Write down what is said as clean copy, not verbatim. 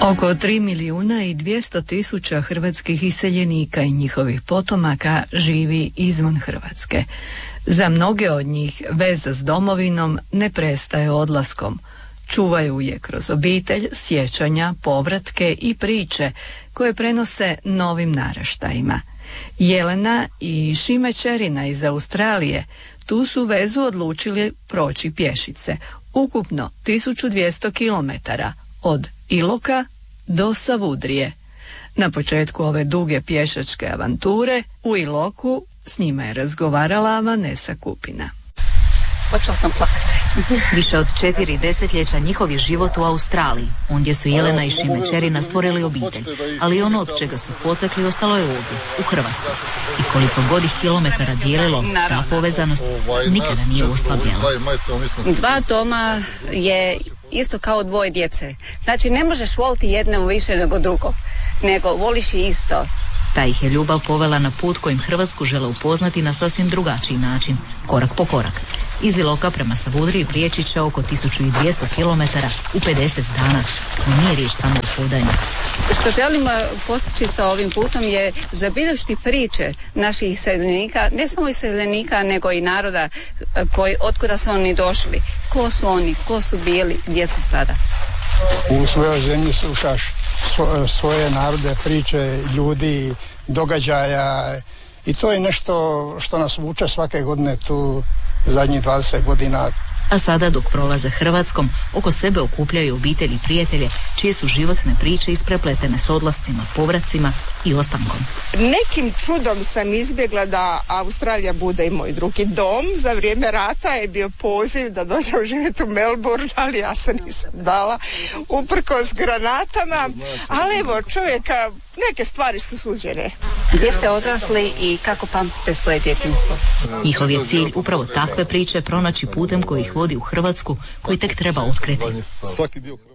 Oko 3.200.000 hrvatskih iseljenika i njihovih potomaka živi izvan Hrvatske. Za mnoge od njih veza s domovinom ne prestaje odlaskom. Čuvaju je kroz obitelj, sjećanja, povratke i priče koje prenose novim naraštajima. Jelena i Šime Čerina iz Australije tu su vezu odlučili proći pješice, ukupno 1200 km od Iloka do Savudrije. Na početku ove duge pješačke avanture u Iloku s njima je razgovarala Vanesa Kupina. Počela sam plakati. Više od 4 desetljeća njihov je život u Australiji, ondje su Jelena i Šime Čerina stvorili obitelj, ali ono od čega su potekli ostalo je ovdje, u Hrvatskoj. I koliko god ih kilometara dijelilo, ta povezanost nikada nije oslabljala. Dva doma je isto kao dvoje djece. Znači ne možeš voliti jedno više nego drugo, nego voliš i isto. Ta ih je ljubav povela na put kojim Hrvatsku žele upoznati na sasvim drugačiji način, korak po korak. Iz Iloka prema Savudriji prijeći će oko 1200 km u 50 dana. No nije riječ samo o hodanju. Što želimo postići sa ovim putom je zabilježiti priče naših iseljenika, ne samo iseljenika nego i naroda otkuda su oni došli. Ko su oni, ko su bili, gdje su sada. U svojoj zemlji slušaš svoje narode, priče, ljudi, događaja i to je nešto što nas vuče svake godine tu zadnjih 20 godina. A sada dok prolaze Hrvatskom, oko sebe okupljaju obitelji i prijatelje čije su životne priče isprepletene s odlascima, povracima i ostankom. Nekim čudom sam izbjegla da Australija bude i moj drugi dom. Za vrijeme rata je bio poziv da dođem živjeti u Melbourne, ali ja se nisam dala uprkos granatama. Ali evo, čovjeka, neke stvari su suđene. Gdje ste odrasli i kako pamtite svoje djetinjstvo? Njihov je cilj upravo takve priče pronaći putem koji ih vodi u Hrvatsku, koji tek treba otkriti.